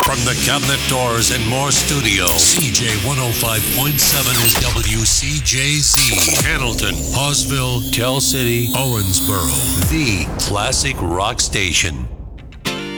From the Cabinet Doors and More Studio, CJ 105.7 is WCJZ. Hamilton, Hawesville, Tell City, Owensboro. The classic rock station.